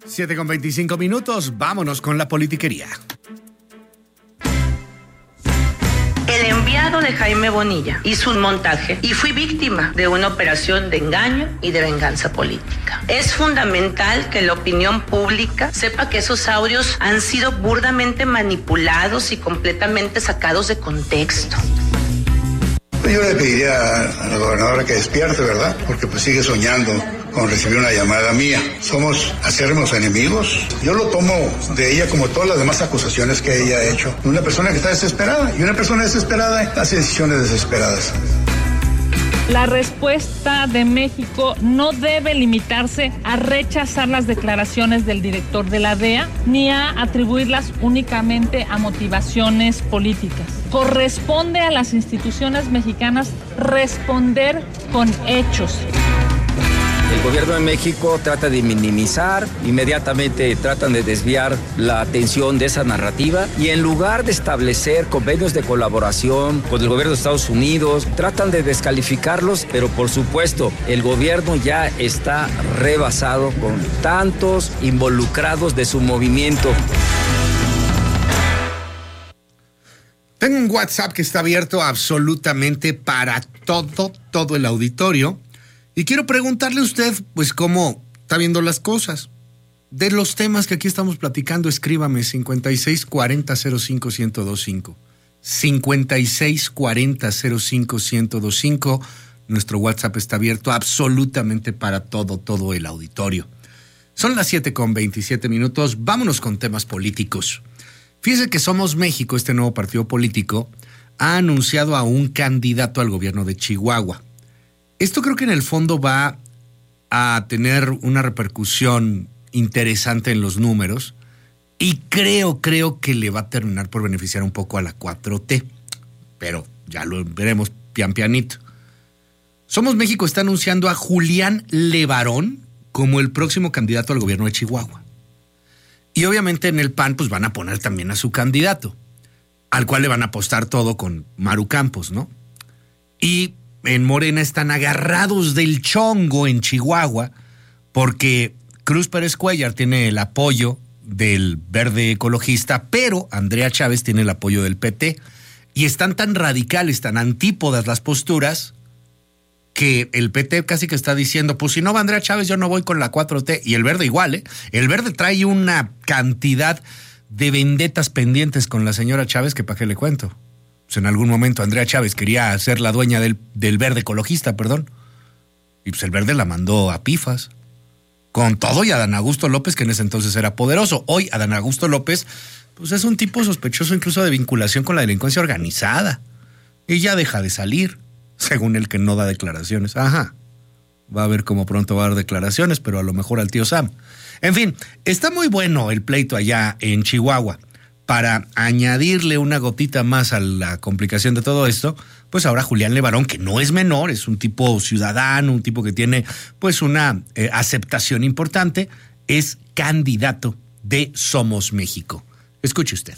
7:25, vámonos con la politiquería. El enviado de Jaime Bonilla hizo un montaje y fui víctima de una operación de engaño y de venganza política. Es fundamental que la opinión pública sepa que esos audios han sido burdamente manipulados y completamente sacados de contexto. Yo le pediría a la gobernadora que despierte, ¿verdad? Porque pues sigue soñando con recibir una llamada mía. Somos acérrimos enemigos. Yo lo tomo de ella como todas las demás acusaciones que ella ha hecho. Una persona que está desesperada, y una persona desesperada hace decisiones desesperadas. La respuesta de México no debe limitarse a rechazar las declaraciones del director de la DEA ni a atribuirlas únicamente a motivaciones políticas. Corresponde a las instituciones mexicanas responder con hechos. El gobierno de México trata de minimizar, inmediatamente tratan de desviar la atención de esa narrativa y en lugar de establecer convenios de colaboración con el gobierno de Estados Unidos, tratan de descalificarlos, pero por supuesto el gobierno ya está rebasado con tantos involucrados de su movimiento. Tengo un WhatsApp que está abierto absolutamente para todo el auditorio. Y quiero preguntarle a usted, pues, cómo está viendo las cosas. De los temas que aquí estamos platicando, escríbame 5640-05-1025. 5640-05-1025. Nuestro WhatsApp está abierto absolutamente para todo el auditorio. Son las 7:27. Vámonos con temas políticos. Fíjese que Somos México, este nuevo partido político, ha anunciado a un candidato al gobierno de Chihuahua. Esto creo que en el fondo va a tener una repercusión interesante en los números y creo que le va a terminar por beneficiar un poco a la 4T, pero ya lo veremos pianito. Somos México está anunciando a Julián Levarón como el próximo candidato al gobierno de Chihuahua. Y obviamente en el PAN pues van a poner también a su candidato, al cual le van a apostar todo con Maru Campos, ¿no? Y en Morena están agarrados del chongo en Chihuahua porque Cruz Pérez Cuéllar tiene el apoyo del Verde Ecologista, pero Andrea Chávez tiene el apoyo del PT. Y están tan radicales, tan antípodas las posturas, que el PT casi que está diciendo, pues si no va Andrea Chávez, yo no voy con la 4T. Y el Verde igual, ¿eh? El Verde trae una cantidad de vendetas pendientes con la señora Chávez que para qué le cuento. Pues en algún momento Andrea Chávez quería ser la dueña del Verde Ecologista, y pues el Verde la mandó a pifas. Con todo y Adán Augusto López, que en ese entonces era poderoso. Hoy Adán Augusto López pues es un tipo sospechoso incluso de vinculación con la delincuencia organizada. Y ya deja de salir, según el que no da declaraciones. Ajá, va a ver cómo pronto va a dar declaraciones, pero a lo mejor al tío Sam. En fin, está muy bueno el pleito allá en Chihuahua. Para añadirle una gotita más a la complicación de todo esto, pues ahora Julián Levarón, que no es menor, es un tipo ciudadano, un tipo que tiene pues una aceptación importante, es candidato de Somos México. Escuche usted.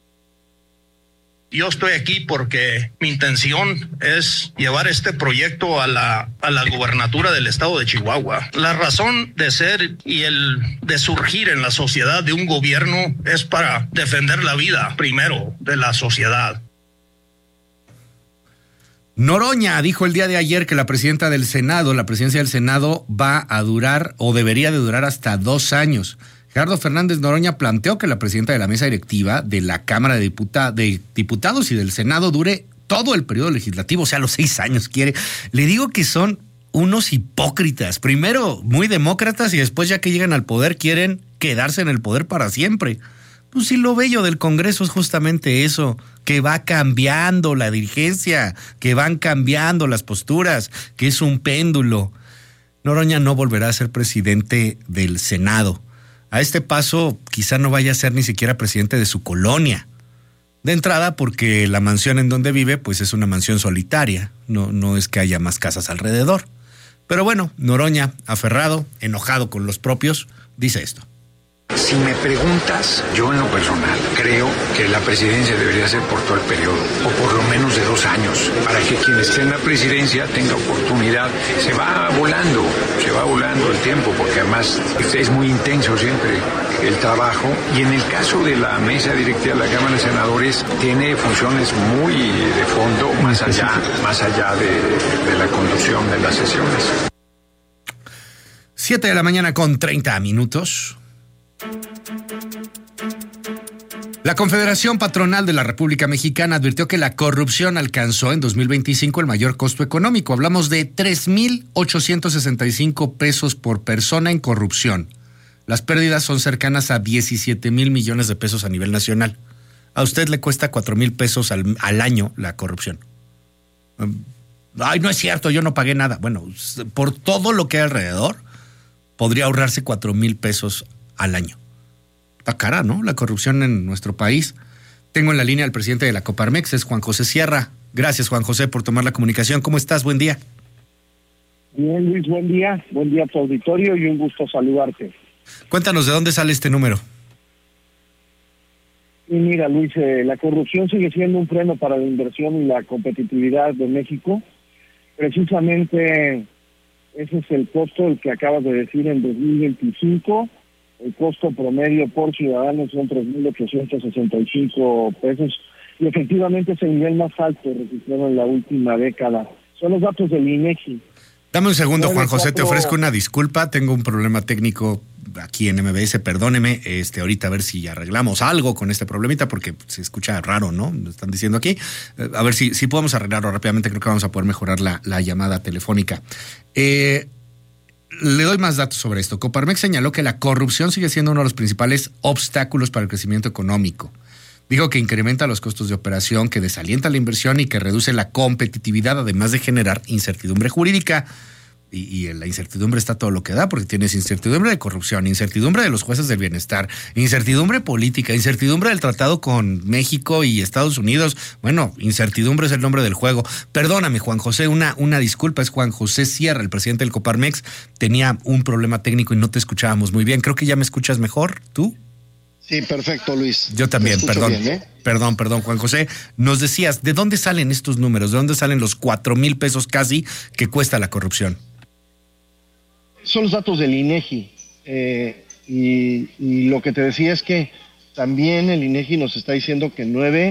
Yo estoy aquí porque mi intención es llevar este proyecto a la gubernatura del estado de Chihuahua. La razón de ser y de surgir en la sociedad de un gobierno es para defender la vida primero de la sociedad. Noroña dijo el día de ayer que la presidencia del Senado va a durar o debería de durar hasta 2 años. Gerardo Fernández Noroña planteó que la presidenta de la mesa directiva de la Cámara de Diputados y del Senado dure todo el periodo legislativo, o sea, los 6 años quiere. Le digo que son unos hipócritas. Primero muy demócratas y después ya que llegan al poder quieren quedarse en el poder para siempre. Pues sí, lo bello del Congreso es justamente eso, que va cambiando la dirigencia, que van cambiando las posturas, que es un péndulo. Noroña no volverá a ser presidente del Senado. A este paso quizá no vaya a ser ni siquiera presidente de su colonia. De entrada porque la mansión en donde vive pues es una mansión solitaria, no es que haya más casas alrededor. Pero bueno, Noroña, aferrado, enojado con los propios, dice esto. Si me preguntas, yo en lo personal creo que la presidencia debería ser por todo el periodo, o por lo menos de 2 años, para que quien esté en la presidencia tenga oportunidad. Se va volando el tiempo, porque además es muy intenso siempre el trabajo. Y en el caso de la mesa directiva de la Cámara de Senadores, tiene funciones muy de fondo, más allá de la conducción de las sesiones. 7 de la mañana con 30 minutos. La Confederación Patronal de la República Mexicana advirtió que la corrupción alcanzó en 2025 el mayor costo económico. Hablamos de 3,865 pesos por persona en corrupción. Las pérdidas son cercanas a 17,000 millones de pesos a nivel nacional. A usted le cuesta 4,000 pesos al año la corrupción. Ay, no es cierto, yo no pagué nada. Bueno, por todo lo que hay alrededor, podría ahorrarse 4,000 pesos al año. Está cara, ¿no? La corrupción en nuestro país. Tengo en la línea al presidente de la Coparmex, es Juan José Sierra. Gracias, Juan José, por tomar la comunicación. ¿Cómo estás? Buen día. Bien, Luis, buen día. Buen día a tu auditorio y un gusto saludarte. Cuéntanos, ¿de dónde sale este número? Y mira, Luis, la corrupción sigue siendo un freno para la inversión y la competitividad de México. Precisamente ese es el costo, el que acabas de decir, en 2025. El costo promedio por ciudadano son 3,865 pesos. Y efectivamente es el nivel más alto registrado en la última década. Son los datos del INEGI. Dame un segundo, Juan José, te ofrezco una disculpa. Tengo un problema técnico aquí en MBS, perdóneme. Ahorita a ver si arreglamos algo con este problemita, porque se escucha raro, ¿no? Me están diciendo aquí. A ver si podemos arreglarlo rápidamente. Creo que vamos a poder mejorar la llamada telefónica. Le doy más datos sobre esto. Coparmex señaló que la corrupción sigue siendo uno de los principales obstáculos para el crecimiento económico. Dijo que incrementa los costos de operación, que desalienta la inversión y que reduce la competitividad, además de generar incertidumbre jurídica. Y la incertidumbre está todo lo que da, porque tienes incertidumbre de corrupción, incertidumbre de los jueces del bienestar, incertidumbre política, incertidumbre del tratado con México y Estados Unidos. Bueno, incertidumbre es el nombre del juego. Perdóname, Juan José, una disculpa, es Juan José Sierra, el presidente del Coparmex. Tenía un problema técnico y no te escuchábamos muy bien. Creo que ya me escuchas mejor, ¿tú? Sí, perfecto, Luis. Yo también, perdón. Bien, Perdón, Juan José. Nos decías, ¿de dónde salen estos números? ¿De dónde salen los 4,000 pesos casi que cuesta la corrupción? Son los datos del INEGI. Y lo que te decía es que también el INEGI nos está diciendo que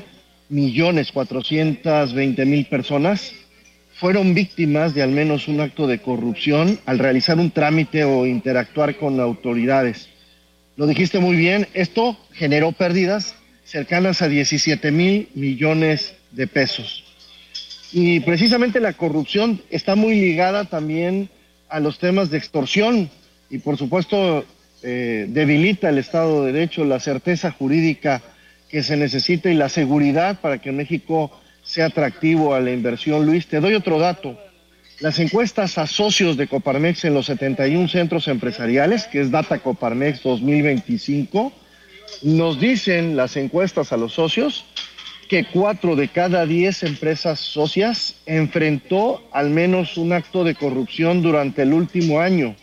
9,420,000 personas fueron víctimas de al menos un acto de corrupción al realizar un trámite o interactuar con autoridades. Lo dijiste muy bien, esto generó pérdidas cercanas a 17,000 millones de pesos. Y precisamente la corrupción está muy ligada también a los temas de extorsión y por supuesto debilita el Estado de Derecho, la certeza jurídica que se necesita y la seguridad para que México sea atractivo a la inversión. Luis, te doy otro dato. Las encuestas a socios de Coparmex en los 71 centros empresariales, que es Data Coparmex 2025, nos dicen las encuestas a los socios que 4 de cada 10 empresas socias enfrentó al menos un acto de corrupción durante el último año.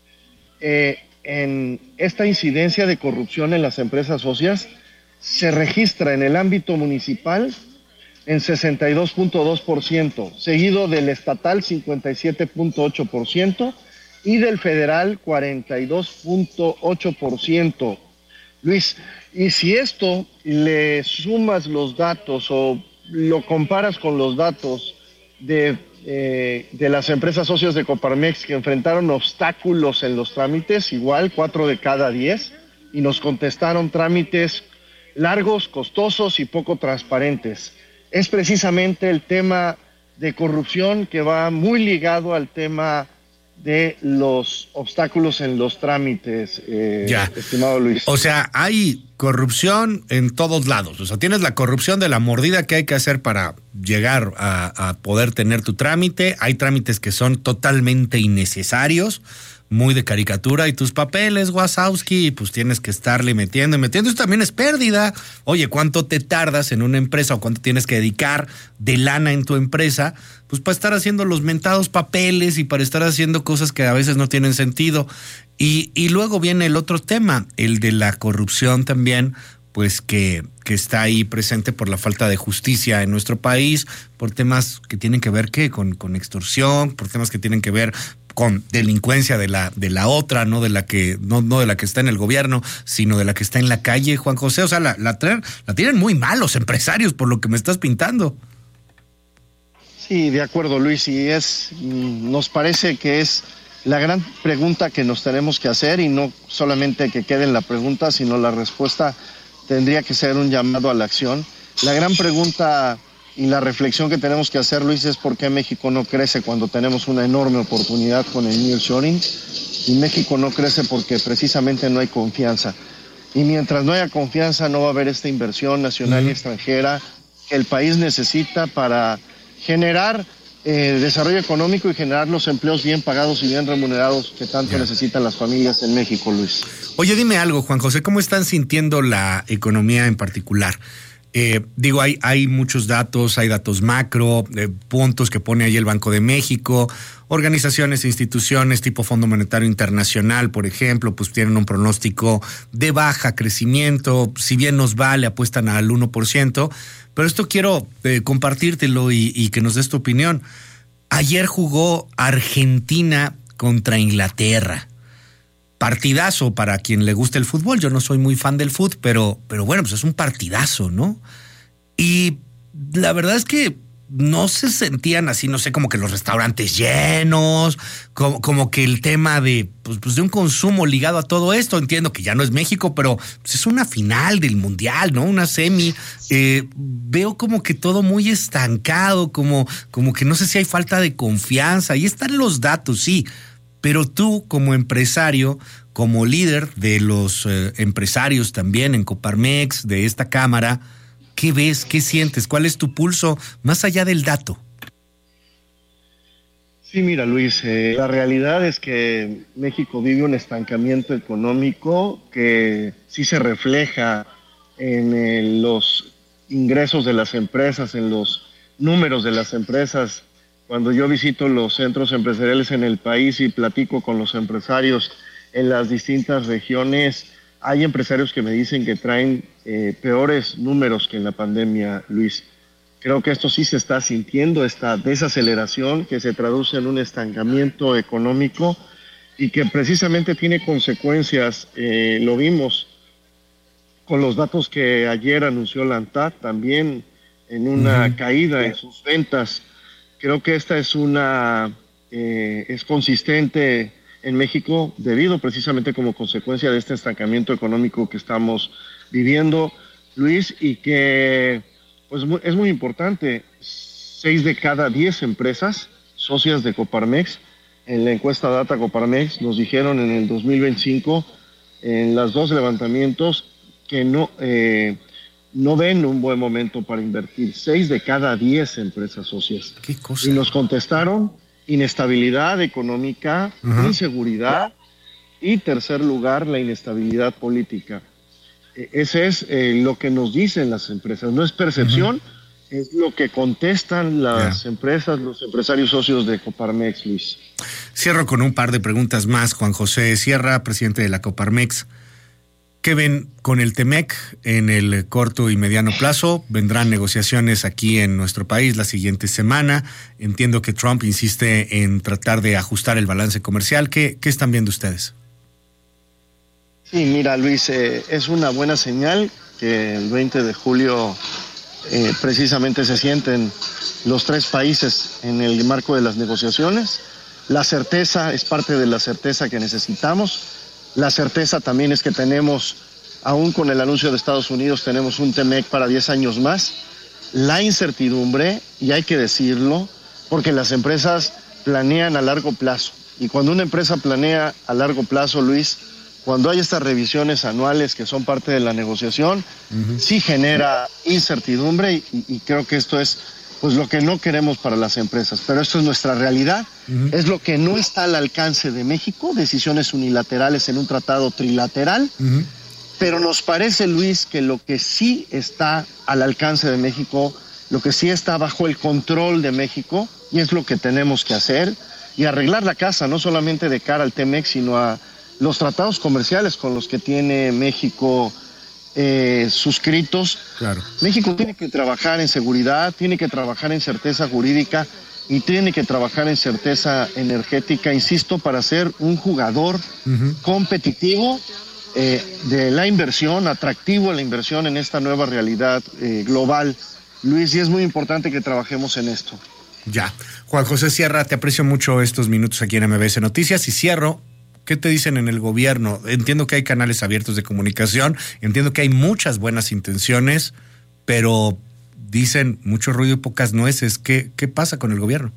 En esta incidencia de corrupción en las empresas socias se registra en el ámbito municipal en 62.2%, seguido del estatal 57.8% y del federal 42.8%. Luis, y si esto le sumas los datos o lo comparas con los datos de las empresas socias de Coparmex que enfrentaron obstáculos en los trámites, igual 4 de cada 10, y nos contestaron trámites largos, costosos y poco transparentes. Es precisamente el tema de corrupción que va muy ligado al tema de los obstáculos en los trámites, estimado Luis. O sea, hay corrupción en todos lados. O sea, tienes la corrupción de la mordida que hay que hacer para llegar a poder tener tu trámite. Hay trámites que son totalmente innecesarios. muy de caricatura, y tus papeles, Wazowski, pues tienes que estarle metiendo. Eso también es pérdida. Oye, ¿cuánto te tardas en una empresa o cuánto tienes que dedicar de lana en tu empresa? Pues para estar haciendo los mentados papeles y para estar haciendo cosas que a veces no tienen sentido. Y luego viene el otro tema, el de la corrupción también, pues que está ahí presente por la falta de justicia en nuestro país, por temas que tienen que ver con extorsión, por temas que tienen que ver con delincuencia de la otra, no de la que está en el gobierno, sino de la que está en la calle, Juan José. O sea, la tienen muy mal los empresarios, por lo que me estás pintando. Sí, de acuerdo, Luis, y nos parece que es la gran pregunta que nos tenemos que hacer, y no solamente que quede en la pregunta, sino la respuesta tendría que ser un llamado a la acción. La gran pregunta y la reflexión que tenemos que hacer, Luis, es por qué México no crece cuando tenemos una enorme oportunidad con el nearshoring, y México no crece porque precisamente no hay confianza. Y mientras no haya confianza, no va a haber esta inversión nacional y extranjera que el país necesita para generar desarrollo económico y generar los empleos bien pagados y bien remunerados que tanto necesitan las familias en México, Luis. Oye, dime algo, Juan José, ¿cómo están sintiendo la economía en particular? Hay muchos datos, hay datos macro, puntos que pone ahí el Banco de México, organizaciones e instituciones tipo Fondo Monetario Internacional, por ejemplo, pues tienen un pronóstico de baja crecimiento, si bien nos va, le apuestan al 1%, pero esto quiero compartírtelo y que nos des tu opinión. Ayer jugó Argentina contra Inglaterra. Partidazo para quien le guste el fútbol. Yo no soy muy fan del fútbol, pero bueno, pues es un partidazo, ¿no? Y la verdad es que no se sentían así, no sé, como que los restaurantes llenos, como que el tema de, pues de un consumo ligado a todo esto. Entiendo que ya no es México, pero pues es una final del Mundial, ¿no? Una semi. Veo como que todo muy estancado, como que no sé si hay falta de confianza. Ahí están los datos, sí. Pero tú, como empresario, como líder de los empresarios también en Coparmex, de esta cámara, ¿qué ves? ¿Qué sientes? ¿Cuál es tu pulso más allá del dato? Sí, mira, Luis, la realidad es que México vive un estancamiento económico que sí se refleja en los ingresos de las empresas, en los números de las empresas. Cuando yo visito los centros empresariales en el país y platico con los empresarios en las distintas regiones, hay empresarios que me dicen que traen peores números que en la pandemia, Luis. Creo que esto sí se está sintiendo, esta desaceleración que se traduce en un estancamiento económico y que precisamente tiene consecuencias, lo vimos con los datos que ayer anunció la ANTAD, también en una caída en sus ventas. Creo que esta es es consistente en México debido precisamente como consecuencia de este estancamiento económico que estamos viviendo, Luis, y que pues es muy importante. 6 de cada 10 empresas socias de Coparmex, en la encuesta Data Coparmex, nos dijeron en el 2025, en los 2 levantamientos, que no ven un buen momento para invertir. 6 de cada 10 empresas socias. ¿Qué cosa? Y nos contestaron inestabilidad económica, inseguridad y, tercer lugar, la inestabilidad política. Ese es lo que nos dicen las empresas. No es percepción, es lo que contestan las empresas, los empresarios socios de Coparmex, Luis. Cierro con un par de preguntas más. Juan José Sierra, presidente de la Coparmex. ¿Qué ven con el TEMEC en el corto y mediano plazo? Vendrán negociaciones aquí en nuestro país la siguiente semana. Entiendo que Trump insiste en tratar de ajustar el balance comercial. ¿Qué están viendo ustedes? Sí, mira, Luis, es una buena señal que el 20 de julio precisamente se sienten los 3 países en el marco de las negociaciones. La certeza es parte de la certeza que necesitamos. La certeza también es que tenemos, aún con el anuncio de Estados Unidos, tenemos un TEMEC para 10 años más. La incertidumbre, y hay que decirlo, porque las empresas planean a largo plazo. Y cuando una empresa planea a largo plazo, Luis, cuando hay estas revisiones anuales que son parte de la negociación, sí genera incertidumbre y creo que esto es pues lo que no queremos para las empresas. Pero esto es nuestra realidad, es lo que no está al alcance de México, decisiones unilaterales en un tratado trilateral, pero nos parece, Luis, que lo que sí está al alcance de México, lo que sí está bajo el control de México, y es lo que tenemos que hacer, y arreglar la casa, no solamente de cara al TEMEC, sino a los tratados comerciales con los que tiene México suscritos. Claro. México tiene que trabajar en seguridad, tiene que trabajar en certeza jurídica y tiene que trabajar en certeza energética, insisto, para ser un jugador competitivo de la inversión, atractivo a la inversión en esta nueva realidad global. Luis, y es muy importante que trabajemos en esto. Ya. Juan José Sierra, te aprecio mucho estos minutos aquí en MBS Noticias y cierro. ¿Qué te dicen en el gobierno? Entiendo que hay canales abiertos de comunicación, entiendo que hay muchas buenas intenciones, pero dicen mucho ruido y pocas nueces. ¿Qué pasa con el gobierno?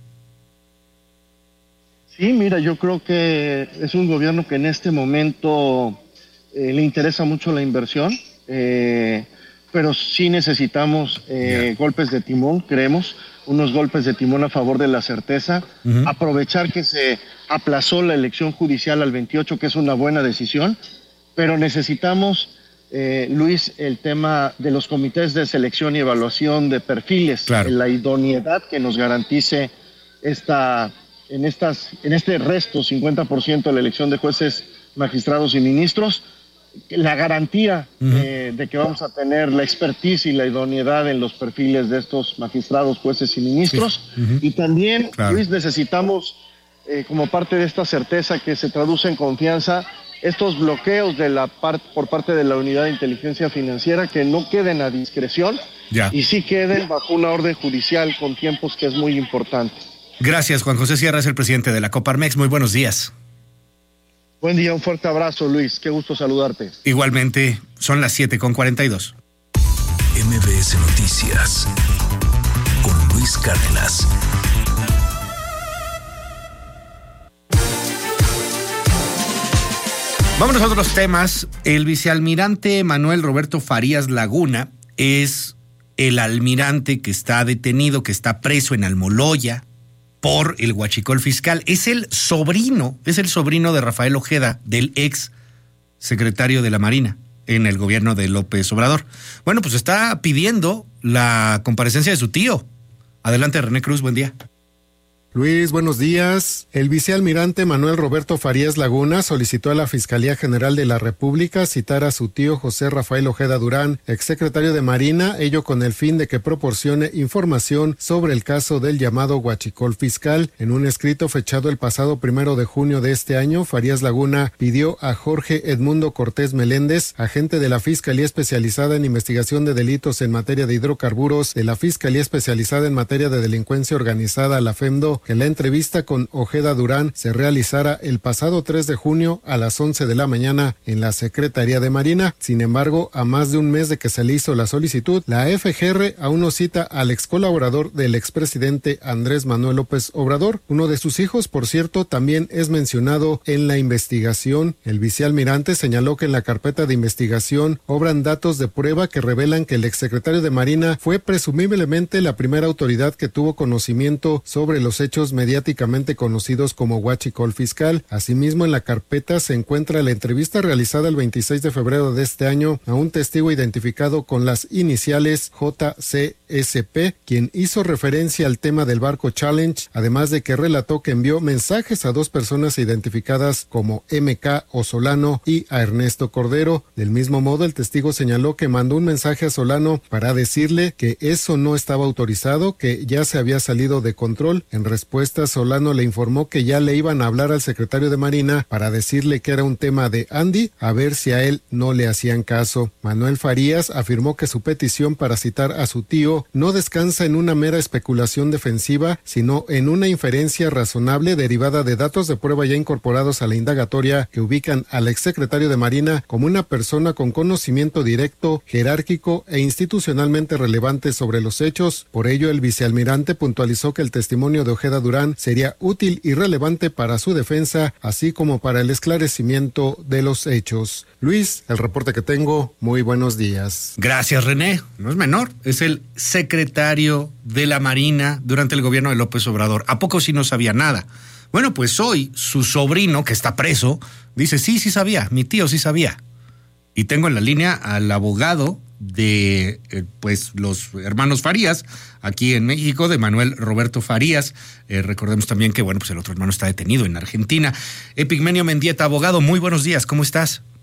Sí, mira, yo creo que es un gobierno que en este momento le interesa mucho la inversión, pero sí necesitamos golpes de timón, creemos, unos golpes de timón a favor de la certeza, aprovechar que se aplazó la elección judicial al 28, que es una buena decisión, pero necesitamos, Luis, el tema de los comités de selección y evaluación de perfiles, claro, la idoneidad que nos garantice en este resto 50% de la elección de jueces, magistrados y ministros, la garantía de que vamos a tener la expertise y la idoneidad en los perfiles de estos magistrados, jueces y ministros. Y también, claro, Luis, necesitamos, como parte de esta certeza que se traduce en confianza, estos bloqueos por parte de la Unidad de Inteligencia Financiera que no queden a discreción y sí queden bajo una orden judicial con tiempos, que es muy importante. Gracias, Juan José Sierra, es el presidente de la Coparmex. Muy buenos días. Buen día, un fuerte abrazo, Luis. Qué gusto saludarte. Igualmente, son las 7:42. MBS Noticias con Luis Cárdenas. Vámonos a otros temas. El vicealmirante Manuel Roberto Farías Laguna es el almirante que está detenido, que está preso en Almoloya por el huachicol fiscal. Es el sobrino de Rafael Ojeda, del ex secretario de la Marina en el gobierno de López Obrador. Bueno, pues está pidiendo la comparecencia de su tío. Adelante, René Cruz, buen día. Luis, buenos días. El vicealmirante Manuel Roberto Farías Laguna solicitó a la Fiscalía General de la República citar a su tío José Rafael Ojeda Durán, exsecretario de Marina, ello con el fin de que proporcione información sobre el caso del llamado huachicol fiscal. En un escrito fechado el pasado 1 de junio de este año, Farías Laguna pidió a Jorge Edmundo Cortés Meléndez, agente de la Fiscalía Especializada en Investigación de Delitos en materia de hidrocarburos de la Fiscalía Especializada en materia de delincuencia organizada, la FEMDO, que la entrevista con Ojeda Durán se realizara el pasado 3 de junio a las 11 de la mañana en la Secretaría de Marina. Sin embargo, a más de un mes de que se le hizo la solicitud, la FGR aún no cita al ex colaborador del expresidente Andrés Manuel López Obrador. Uno de sus hijos, por cierto, también es mencionado en la investigación. El vicealmirante señaló que en la carpeta de investigación obran datos de prueba que revelan que el exsecretario de Marina fue presumiblemente la primera autoridad que tuvo conocimiento sobre los hechos mediáticamente conocidos como huachicol fiscal. Asimismo, en la carpeta se encuentra la entrevista realizada el 26 de febrero de este año a un testigo identificado con las iniciales JCSP, quien hizo referencia al tema del barco Challenge, además de que relató que envió mensajes a dos personas identificadas como MK o Solano y a Ernesto Cordero. Del mismo modo, el testigo señaló que mandó un mensaje a Solano para decirle que eso no estaba autorizado, que ya se había salido de control. En respuesta, Solano le informó que ya le iban a hablar al secretario de Marina para decirle que era un tema de Andy, a ver si a él no le hacían caso. Manuel Farías afirmó que su petición para citar a su tío no descansa en una mera especulación defensiva, sino en una inferencia razonable derivada de datos de prueba ya incorporados a la indagatoria que ubican al exsecretario de Marina como una persona con conocimiento directo, jerárquico e institucionalmente relevante sobre los hechos. Por ello, el vicealmirante puntualizó que el testimonio de Ojeda Ojeda Durán sería útil y relevante para su defensa, así como para el esclarecimiento de los hechos. Luis, el reporte que tengo, muy buenos días. Gracias, René. No es menor, es el secretario de la Marina durante el gobierno de López Obrador. ¿A poco sí no sabía nada? Bueno, pues hoy su sobrino, que está preso, dice, sí sabía, mi tío sí sabía. Y tengo en la línea al abogado de los hermanos Farías, aquí en México, de Manuel Roberto Farías. Recordemos también que, el otro hermano está detenido en Argentina. Epigmenio Mendieta, abogado, muy buenos días, ¿cómo estás?